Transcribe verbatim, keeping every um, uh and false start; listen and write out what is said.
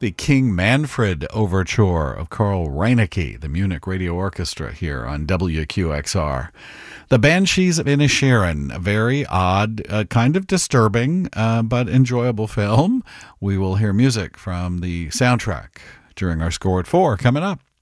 the King Manfred Overture of Karl Reinecke, the Munich Radio Orchestra here on W Q X R. The Banshees of Inisherin, a very odd, uh, kind of disturbing, uh, but enjoyable film. We will hear music from the soundtrack during our Score at Four coming up.